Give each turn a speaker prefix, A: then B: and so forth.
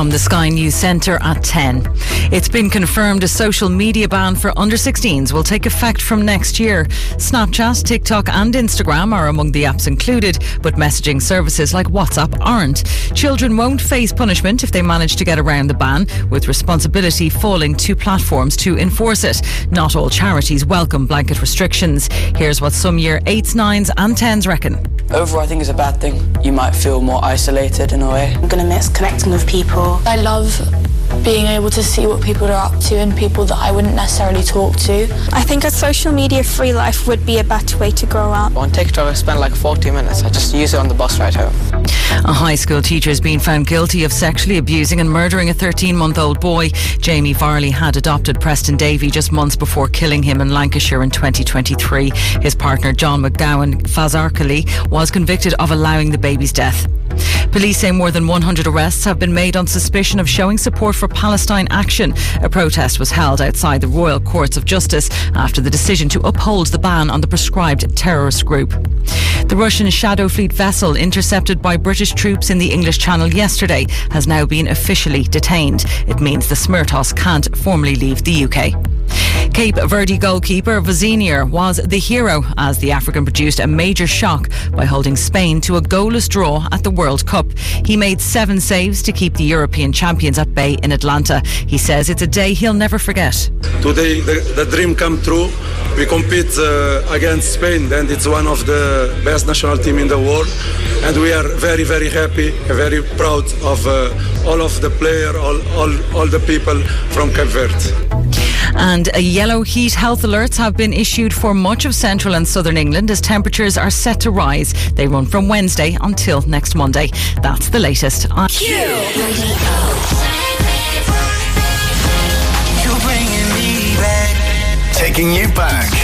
A: From the Sky News Centre at 10. It's been confirmed a social media ban for under-16s will take effect from next year. Snapchat, TikTok and Instagram are among the apps included, but messaging services like WhatsApp aren't. Children won't face punishment if they manage to get around the ban, with responsibility falling to platforms to enforce it. Not all charities welcome blanket restrictions. Here's what some year 8s, 9s and 10s reckon.
B: Overall, I think it's a bad thing. You might feel more isolated in a way.
C: I'm going to miss connecting with people.
D: I love being able to see what people are up to and people that I wouldn't necessarily talk to.
E: I think a social media free life would be a better way to grow up.
F: On TikTok I spend like 40 minutes. I just use it on the bus ride home.
A: A high school teacher has been found guilty of sexually abusing and murdering a 13-month-old boy. Jamie Farley had adopted Preston Davey just months before killing him in Lancashire in 2023. His partner John McGowan Fazarkali was convicted of allowing the baby's death. Police say more than 100 arrests have been made on suspicion of showing support for Palestine Action. A protest was held outside the Royal Courts of Justice after the decision to uphold the ban on the proscribed terrorist group. The Russian Shadow Fleet vessel intercepted by British troops in the English Channel yesterday has now been officially detained. It means the Smirtos can't formally leave the UK. Cape Verde goalkeeper Vazinier was the hero as the African produced a major shock by holding Spain to a goalless draw at the World Cup. He made 7 saves to keep the European champions at bay in Atlanta. He says it's a day he'll never forget.
G: Today the dream come true. We compete against Spain, and it's one of the best national team in the world, and we are very, very happy, very proud of all of the players, all the people from Cape Verde.
A: And yellow heat health alerts have been issued for much of central and southern England as temperatures are set to rise. They run from Wednesday until next Monday. That's the latest.
H: Taking you back.